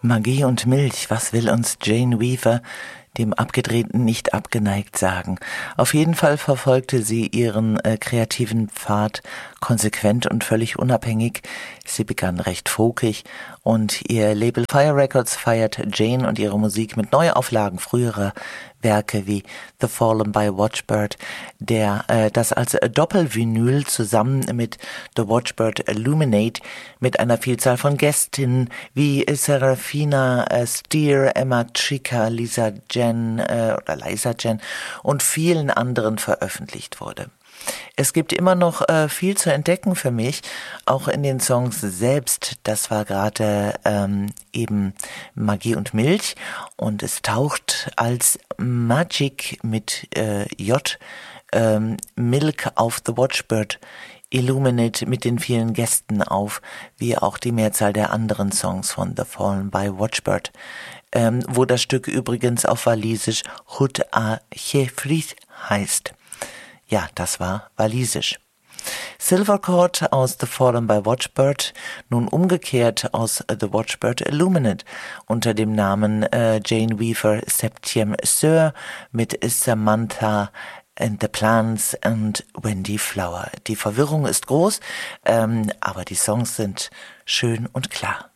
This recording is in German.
Magie und Milch, was will uns Jane Weaver, dem Abgedrehten, nicht abgeneigt sagen? Auf jeden Fall verfolgte sie ihren kreativen Pfad konsequent und völlig unabhängig. Sie begann recht folkig und ihr Label Fire Records feiert Jane und ihre Musik mit Neuauflagen früherer Werke wie The Fallen by Watchbird, das als Doppelvinyl zusammen mit The Watchbird Illuminate mit einer Vielzahl von Gästinnen wie Serafina Steer, Emma Chica, Liza Jen und vielen anderen veröffentlicht wurde. Es gibt immer noch viel zu entdecken für mich, auch in den Songs selbst. Das war gerade eben Magie und Milch und es taucht als Magic mit J Milk auf The Watchbird Illuminate mit den vielen Gästen auf, wie auch die Mehrzahl der anderen Songs von The Fallen by Watchbird, wo das Stück übrigens auf Walisisch Hut a Chefrit heißt. Ja, das war walisisch. Silvercord aus The Fallen by Watchbird, nun umgekehrt aus The Watchbird Illuminate unter dem Namen Jane Weaver Septième Sœur mit Samantha and the Plants und Wendy Flower. Die Verwirrung ist groß, aber die Songs sind schön und klar.